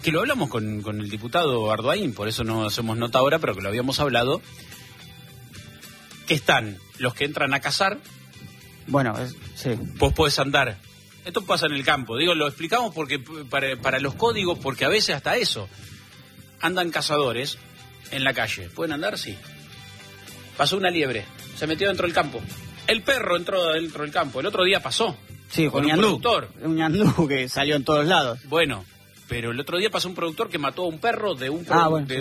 que lo hablamos con el diputado Ardoaín, por eso no hacemos nota ahora, pero que lo habíamos hablado, que están los que entran a cazar. Bueno, sí. Vos podés andar. Esto pasa en el campo, digo, lo explicamos porque para los códigos, porque a veces hasta eso, andan cazadores en la calle. ¿Pueden andar? Sí. Pasó una liebre, se metió dentro del campo. El perro entró dentro del campo, el otro día pasó. Sí, con un ñandú, productor. Un ñandú que salió en todos lados. Bueno, pero el otro día pasó un productor que mató a un perro de un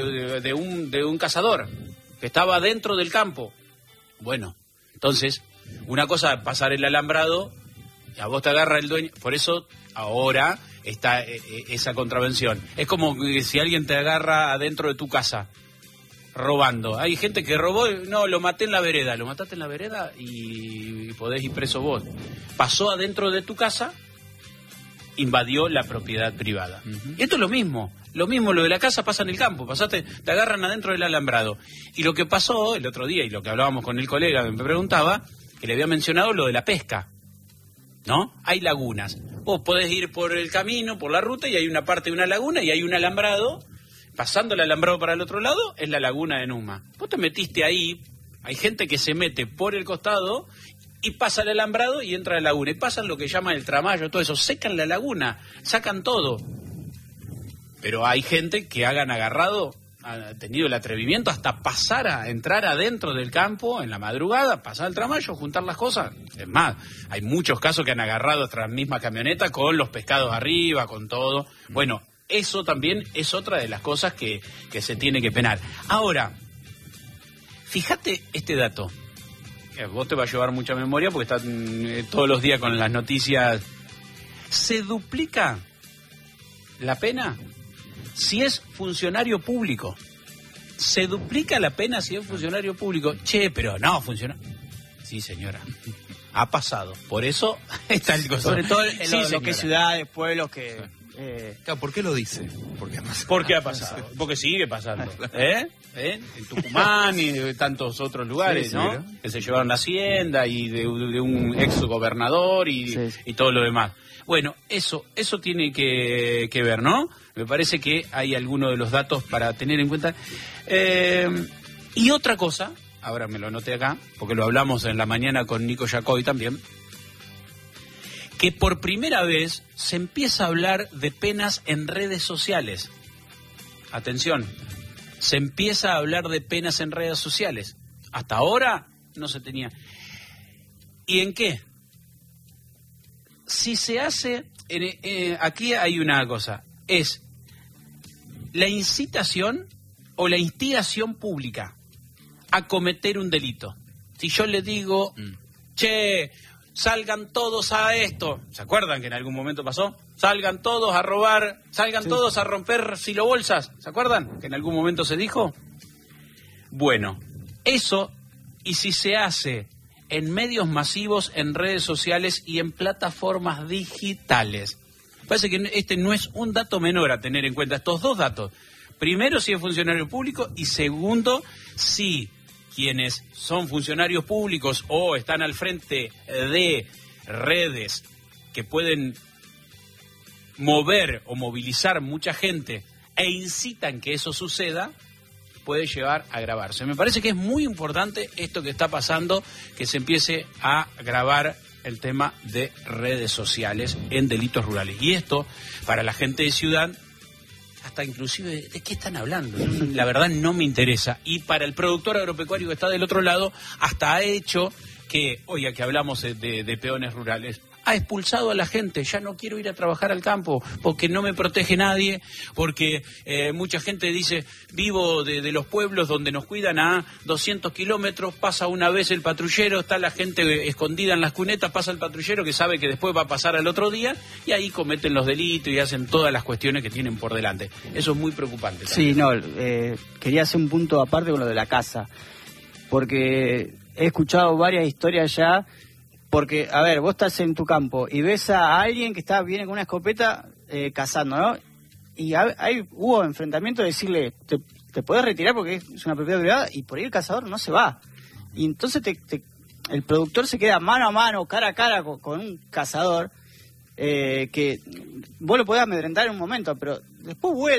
de un cazador que estaba dentro del campo. Bueno, entonces, una cosa es pasar el alambrado, a vos te agarra el dueño, por eso ahora está esa contravención. Es como que si alguien te agarra adentro de tu casa robando. Hay gente que robó, no, lo maté en la vereda. Lo mataste en la vereda y podés ir preso vos. Pasó adentro de tu casa, invadió la propiedad privada. Y esto es lo mismo lo de la casa pasa en el campo. Te agarran adentro del alambrado. Y lo que pasó el otro día, y lo que hablábamos con el colega, me preguntaba, que le había mencionado lo de la pesca, ¿no? Hay lagunas. Vos podés ir por el camino, por la ruta, y hay una parte de una laguna y hay un alambrado. Pasando el alambrado para el otro lado, es la laguna de Numa. Vos te metiste ahí, hay gente que se mete por el costado y pasa el alambrado y entra a la laguna. Y pasan lo que llaman el tramallo, todo eso. Secan la laguna, sacan todo. Pero hay gente que ha tenido el atrevimiento hasta pasar a entrar adentro del campo en la madrugada, pasar el tramallo, juntar las cosas. Es más, hay muchos casos que han agarrado otra misma camioneta con los pescados arriba, con todo. Bueno, eso también es otra de las cosas que se tiene que penar. Ahora, fíjate este dato. Vos te va a llevar mucha memoria porque estás todos los días con las noticias. ¿Se duplica la pena si es funcionario público? ¿Se duplica la pena si es funcionario público? Che, pero no, funciona. Sí, señora. Ha pasado. Por eso está el costo. Sobre todo en lo que es ciudades, pueblos que... Claro, ¿por qué lo dice? Porque ha pasado. Porque sigue pasando. En Tucumán y de tantos otros lugares, sí, ¿no? ¿Sí? Que se llevaron la hacienda y de un ex gobernador y todo lo demás. Bueno, eso tiene que ver, ¿no? Me parece que hay algunos de los datos para tener en cuenta. Y otra cosa, ahora me lo anoté acá, porque lo hablamos en la mañana con Nico Jacobi también, que por primera vez se empieza a hablar de penas en redes sociales. Atención, se empieza a hablar de penas en redes sociales. Hasta ahora no se tenía. ¿Y en qué? Si se hace, aquí hay una cosa, es la incitación o la instigación pública a cometer un delito. Si yo le digo, che, salgan todos a esto. ¿Se acuerdan que en algún momento pasó? Salgan todos a robar, salgan todos a romper silobolsas. ¿Se acuerdan que en algún momento se dijo? Bueno, eso, y si se hace en medios masivos, en redes sociales y en plataformas digitales. Parece que este no es un dato menor a tener en cuenta, estos dos datos. Primero, si es funcionario público, y segundo, si quienes son funcionarios públicos o están al frente de redes que pueden mover o movilizar mucha gente e incitan que eso suceda, puede llevar a agravarse. Me parece que es muy importante esto que está pasando, que se empiece a agravar el tema de redes sociales en delitos rurales. Y esto, para la gente de ciudad, hasta inclusive, ¿de qué están hablando? La verdad no me interesa. Y para el productor agropecuario que está del otro lado, hasta ha hecho que, oiga, que hablamos de peones rurales, ha expulsado a la gente. Ya no quiero ir a trabajar al campo porque no me protege nadie, porque mucha gente dice, vivo de los pueblos donde nos cuidan a 200 kilómetros, pasa una vez el patrullero, está la gente escondida en las cunetas, pasa el patrullero que sabe que después va a pasar al otro día y ahí cometen los delitos y hacen todas las cuestiones que tienen por delante. Eso es muy preocupante también. Sí, no, quería hacer un punto aparte con lo de la caza, porque he escuchado varias historias ya. Porque, a ver, vos estás en tu campo y ves a alguien que viene con una escopeta cazando, ¿no? Y hubo enfrentamiento de decirle, te podés retirar porque es una propiedad privada, y por ahí el cazador no se va. Y entonces el productor se queda mano a mano, cara a cara con un cazador, que vos lo podés amedrentar en un momento, pero después vuelve.